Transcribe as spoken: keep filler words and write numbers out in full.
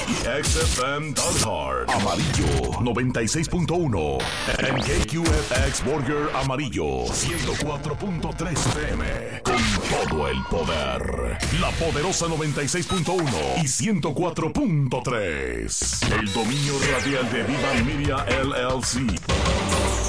X F M Dalhart Amarillo noventa y seis punto uno. En K Q F X Burger Amarillo ciento cuatro punto tres F M. Con todo el poder. La poderosa noventa y seis punto uno y ciento cuatro punto tres. El dominio radial de Viva Media L L C.